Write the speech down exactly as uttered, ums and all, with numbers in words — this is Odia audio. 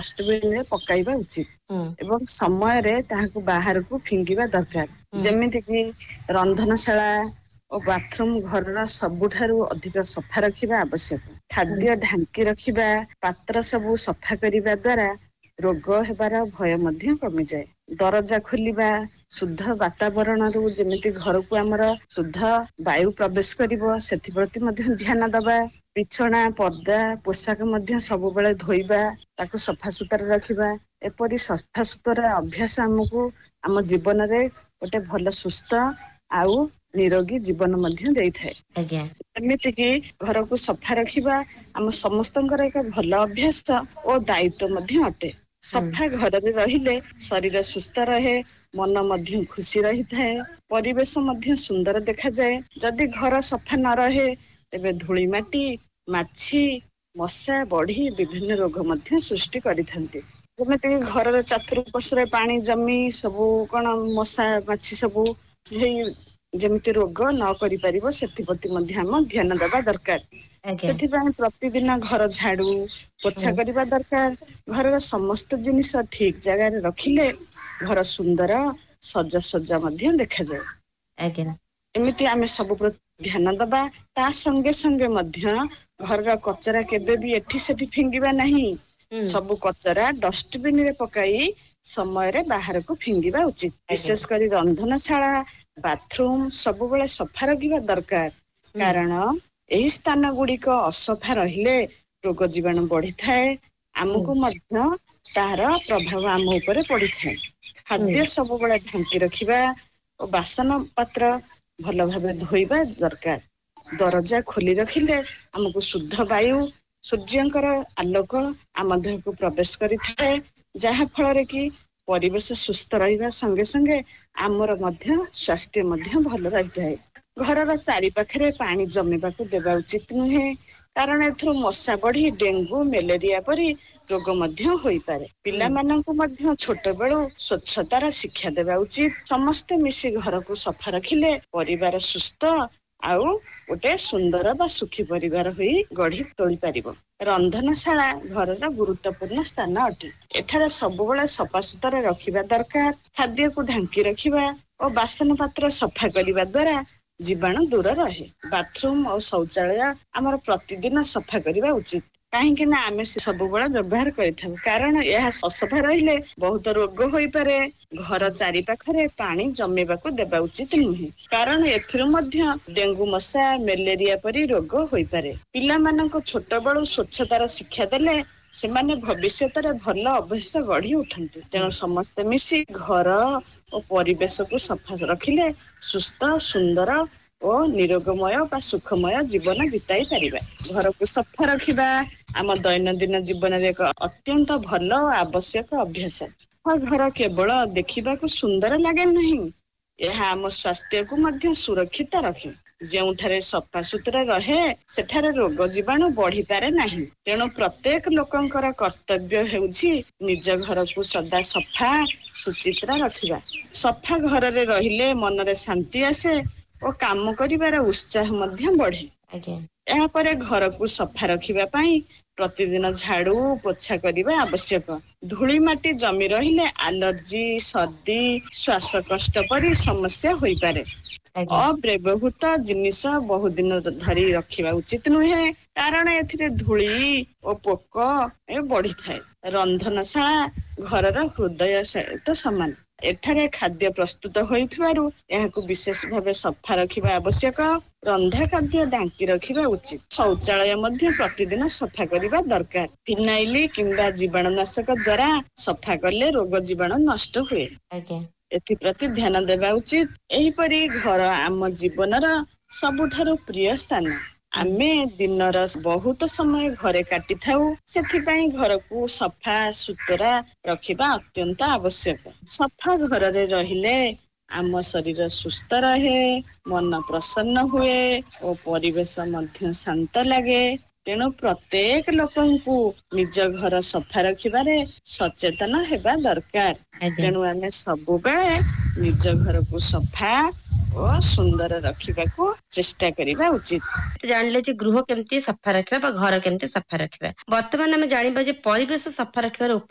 ଡଷ୍ଟବିନ ରେ ପକାଇବା ଉଚିତ ହୁଁ ଏବଂ ସମୟରେ ତାହାକୁ ବାହାରକୁ ଫିଙ୍ଗିବା ଦରକାର। ହୁଁ ଯେମିତି କିି ରନ୍ଧନଶାଳା ଓ ବାଥରୁମ ଘରର ସବୁଠାରୁ ଅଧିକ ସଫା ରଖିବା ଆବଶ୍ୟକ। ହୁଁ ଖାଦ୍ୟ ଢାଙ୍କି ରଖିବା, ପାତ୍ର ସବୁ ସଫା କରିବା ଦ୍ଵାରା ରୋଗ ହେବାର ଭୟ ମଧ୍ୟ କମିଯାଏ। ଦରଜା ଖୋଲିବା, ଶୁଦ୍ଧ ବାତାବରଣରୁ ଯେମିତି ଘରକୁ ଆମର ଶୁଦ୍ଧ ବାୟୁ ପ୍ରବେଶ କରିବ ସେଥିପ୍ରତି ମଧ୍ୟ ଧ୍ୟାନ ଦବା। ବିଛଣା, ପର୍ଦା, ପୋଷାକ ମଧ୍ୟ ସବୁବେଳେ ଧୋଇବା, ତାକୁ ସଫାସୁତୁରା ରଖିବା। ଏପରି ସଫାସୁତୁରା ଅଭ୍ୟାସ ଆମକୁ ଆମ ଜୀବନରେ ଗୋଟେ ଭଲ ସୁସ୍ଥ ଆଉ ନିରୋଗୀ ଜୀବନ ମଧ୍ୟ ଦେଇଥାଏ। ଆଜ୍ଞା ଏମିତି କି ଘରକୁ ସଫା ରଖିବା ଆମ ସମସ୍ତଙ୍କର ଏକ ଭଲ ଅଭ୍ୟାସ ଓ ଦାୟିତ୍ୱ ମଧ୍ୟ ଅଟେ। ହୁଁ ସଫା ଘରରେ ରହିଲେ ଶରୀର ସୁସ୍ଥ ରହେ, ମନ ମଧ୍ୟ ଖୁସି ରହିଥାଏ, ପରିବେଶ ମଧ୍ୟ ସୁନ୍ଦର ଦେଖାଯାଏ। ଯଦି ଘର ସଫା ନ ରହେ ତେବେ ଧୂଳି ମାଟି, ମାଛି, ମଶା ବଢି ବିଭିନ୍ନ ରୋଗ ମଧ୍ୟ ସୃଷ୍ଟି କରିଥାନ୍ତି। ଯେମିତିକି ଘରର ଚତୁଃପାର୍ଶ୍ଵରେ ପାଣି ଜମି ସବୁ କଣ ମଶା ମାଛି ସବୁ ହେଇ ଯେମିତି ରୋଗ ନ କରିପାରିବ ସେଥିପ୍ରତି ମଧ୍ୟ ଆମ ଧ୍ୟାନ ଦବା ଦରକାର। ଆଜ୍ଞା ସେଥିପାଇଁ ପ୍ରତିଦିନ ଘର ଝାଡୁ, ପୋଛା ହୁଁ କରିବା ଦରକାର। ଘରର ସମସ୍ତ ଜିନିଷ ଠିକ ଜାଗାରେ ରଖିଲେ ଘର ସୁନ୍ଦର ସଜାସଜା ମଧ୍ୟ ଦେଖାଯାଏ। ଆଜ୍ଞା ଏମିତି ଆମେ ସବୁ ପ୍ରତି ଧ୍ୟାନ ଦବା। ତା ସଙ୍ଗେ ସଙ୍ଗେ ମଧ୍ୟ ଘରର କଚରା କେବେ ବି ଏଠି ସେଠି ଫିଙ୍ଗିବା ନାହିଁ। ହୁଁ ସବୁ କଚରା ଡଷ୍ଟବିନ ରେ ପକାଇ ସମୟରେ ବାହାରକୁ ଫିଙ୍ଗିବା ଉଚିତ। ଆଜ୍ଞା ବିଶେଷ କରି ରନ୍ଧନଶାଳା, ବାଥରୁମ ସବୁବେଳେ ସଫା ରଖିବା ଦରକାର। ହୁଁ କାରଣ ଏହି ସ୍ଥାନ ଗୁଡିକ ଅସଫା ରହିଲେ ରୋଗ ଜୀବାଣୁ ବଢିଥାଏ। ହୁଁ ଆମକୁ ମଧ୍ୟ ତାହାର ପ୍ରଭାବ ଆମ ଉପରେ ପଡିଥାଏ। ହୁଁ ଖାଦ୍ୟ ସବୁବେଳେ ଢାଙ୍କି ରଖିବା ଓ ବାସନ ପତ୍ର ଭଲ ଭାବେ ଧୋଇବା ଦରକାର। ଦରଜା ଖୋଲି ରଖିଲେ ଆମକୁ ଶୁଦ୍ଧ ବାୟୁ, ସୂର୍ଯ୍ୟଙ୍କର ଆଲୋକ ଆମ ଦେହକୁ ପ୍ରବେଶ କରିଥାଏ। ଯାହା ଫଳରେ କି ପରିବେଶ ସୁସ୍ଥ ରହିବା ସଙ୍ଗେ ସଙ୍ଗେ ଆମର ମଧ୍ୟ ସ୍ୱାସ୍ଥ୍ୟ ମଧ୍ୟ ଭଲ ରହିଥାଏ। ଘରର ଚାରି ପାଖରେ ପାଣି ଜମିବାକୁ ଦେବା ଉଚିତ ନୁହେଁ। କାରଣ ଏଥିରୁ ମଶା ବଢି ଡେଙ୍ଗୁ, ମ୍ୟାଲେରିଆ ପରି ରୋଗ ମଧ୍ୟ ହୋଇପାରେ। ହୁଁ ପିଲାମାନଙ୍କୁ ମଧ୍ୟ ଛୋଟ ବେଳୁ ସ୍ଵଚ୍ଛତାର ଶିକ୍ଷା ଦେବା ଉଚିତ। ସମସ୍ତେ ମିଶି ଘରକୁ ସଫା ରଖିଲେ ପରିବାର ସୁସ୍ଥ ଆଉ ଗୋଟେ ସୁନ୍ଦର ବା ସୁଖୀ ପରିବାର ହୋଇ ଗଢି ତୋଳି ପାରିବ। ରନ୍ଧନଶାଳା ଘରର ଗୁରୁତ୍ୱପୂର୍ଣ୍ଣ ସ୍ଥାନ ଅଟେ। ଏଠାରେ ସବୁବେଳେ ସଫାସୁତୁରା ରଖିବା ଦରକାର। ଖାଦ୍ୟକୁ ଢାଙ୍କି ରଖିବା ଓ ବାସନ ପାତ୍ର ସଫା କରିବା ଦ୍ଵାରା ଜୀବାଣୁ ଦୂର ରହେ। ବାଥରୁମ ଆଉ ଶୌଚାଳୟ ଆମର ପ୍ରତିଦିନ ସଫା କରିବା ଉଚିତ। କାହିଁକି ନା ଆମେ ସେ ସବୁବେଳେ ବ୍ୟବହାର କରିଥାଉ। କାରଣ ଏହା ଅସଫା ରହିଲେ ବହୁତ ରୋଗ ହୋଇପାରେ। ଘର ଚାରି ପାଖରେ ପାଣି ଜମିବାକୁ ଦେବା ଉଚିତ ନୁହେଁ। କାରଣ ଏଥିରୁ ମଧ୍ୟ ଡେଙ୍ଗୁ ମଶା, ମ୍ୟାଲେରିଆ ପରି ରୋଗ ହୋଇପାରେ। ପିଲାମାନଙ୍କୁ ଛୋଟ ବେଳୁ ସ୍ଵଚ୍ଛତାର ଶିକ୍ଷା ଦେଲେ ସେମାନେ ଭବିଷ୍ୟତରେ ଭଲ ଅଭ୍ୟାସ ଗଢି ଉଠନ୍ତି। ତେଣୁ ସମସ୍ତେ ମିଶି ଘର ଓ ପରିବେଶକୁ ସଫା ରଖିଲେ ସୁସ୍ଥ, ସୁନ୍ଦର ଓ ନିରୋଗମୟ ବା ସୁଖମୟ ଜୀବନ ବିତାଇ ପାରିବା। ଘରକୁ ସଫା ରଖିବା ଆମ ଦୈନନ୍ଦିନ ଜୀବନରେ ଏକ ଅତ୍ୟନ୍ତ ଭଲ ଓ ଆବଶ୍ୟକ ଅଭ୍ୟାସ। ଘର କେବଳ ଦେଖିବାକୁ ସୁନ୍ଦର ଲାଗେ ନାହିଁ, ଏହା ଆମ ସ୍ୱାସ୍ଥ୍ୟକୁ ମଧ୍ୟ ସୁରକ୍ଷିତ ରଖେ। ଯେଉଁଠାରେ ସଫାସୁତୁରା ରହେ ସେଠାରେ ରୋଗ ଜୀବାଣୁ ବଢିପାରେ ନାହିଁ। ତେଣୁ ପ୍ରତ୍ୟେକ ଲୋକଙ୍କର କର୍ତ୍ତବ୍ୟ ହେଉଛି ନିଜ ଘରକୁ ସଦା ସଫା ସୁଚିତ୍ରା ରଖିବା। ସଫା ଘରରେ ରହିଲେ ମନରେ ଶାନ୍ତି ଆସେ ଓ କାମ କରିବାର ଉତ୍ସାହ ମଧ୍ୟ ବଢେ। ଆଜ୍ଞା ଏହାପରେ ଘରକୁ ସଫା ରଖିବା ପାଇଁ ପ୍ରତିଦିନ ଝାଡୁ ପୋଛା କରିବା ଆବଶ୍ୟକ। ଧୂଳି ମାଟି ଜମି ରହିଲେ ଆଲର୍ଜି, ସର୍ଦ୍ଦି, ଶ୍ଵାସକଷ୍ଟ ପରି ସମସ୍ୟା ହୋଇପାରେ। ଆଜ୍ଞା ଅବ୍ୟବହୃତ ଜିନିଷ ବହୁ ଦିନ ଧରି ରଖିବା ଉଚିତ ନୁହେଁ। କାରଣ ଏଥିରେ ଧୂଳି ଓ ପୋକ ଏ ବଢିଥାଏ। ରନ୍ଧନଶାଳା ଘରର ହୃଦୟ ସହିତ ସମାନ। ଏଠାରେ ଖାଦ୍ୟ ପ୍ରସ୍ତୁତ ହୋଇଥିବାରୁ ଏହାକୁ ବିଶେଷ ଭାବେ ସଫା ରଖିବା ଆବଶ୍ୟକ। ରନ୍ଧା ଖାଦ୍ୟ ଢାଙ୍କି ରଖିବା ଉଚିତ। ଶୌଚାଳୟ ମଧ୍ୟ ପ୍ରତିଦିନ ସଫା କରିବା ଦରକାର। ଫିନାଇଲ କିମ୍ବା ଜୀବାଣୁ ନାଶକ ଦ୍ଵାରା ସଫା କଲେ ରୋଗ ଜୀବାଣୁ ନଷ୍ଟ ହୁଏ। ଆଜ୍ଞା ଏଥିପ୍ରତି ଧ୍ୟାନ ଦେବା ଉଚିତ। ଏହିପରି ଘର ଆମ ଜୀବନର ସବୁଠାରୁ ପ୍ରିୟ ସ୍ଥାନ। ହୁଁ ଆମେ ଦିନର ବହୁତ ସମୟ ଘରେ କାଟିଥାଉ। ସେଥିପାଇଁ ଘରକୁ ସଫା ସୁତୁରା ରଖିବା ଅତ୍ୟନ୍ତ ଆବଶ୍ୟକ। ସଫା ଘରରେ ରହିଲେ ଆମ ଶରୀର ସୁସ୍ଥ ରହେ, ମନ ପ୍ରସନ୍ନ ହୁଏ ଓ ପରିବେଶ ମଧ୍ୟ ଶାନ୍ତ ଲାଗେ। ତେଣୁ ପ୍ରତ୍ୟେକ ଲୋକଙ୍କୁ ନିଜ ଘର ସଫା ରଖିବାରେ ସଚେତନ ହେବା ଦରକାର। ଆଜ୍ଞା ତେଣୁ ଆମେ ସବୁବେଳେ ନିଜ ଘରକୁ ସଫା ଓ ସୁନ୍ଦର ରଖିବାକୁ ଚେଷ୍ଟା କରିବା ଉଚିତ। ଜାଣିଲେ ଯେ ଗୃହ କେମିତି ସଫା ରଖିବା ବା ଘର କେମିତି ସଫା ରଖିବା। ବର୍ତ୍ତମାନ ଆମେ ଜାଣିବା ଯେ ପରିବେଶ ସଫା ରଖିବାର